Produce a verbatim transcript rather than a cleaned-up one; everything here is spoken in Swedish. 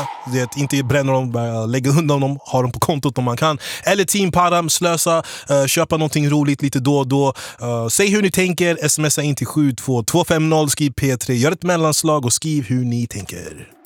pengarna, det, inte bränna dem, bara lägga undan dem, ha dem på kontot om man kan. Eller Team Param, slösa, uh, köpa någonting roligt lite då och då. Uh, säg hur ni tänker, smsa in till sju två två fem noll, skriv P tre, gör ett mellanslag och skriv hur ni tänker.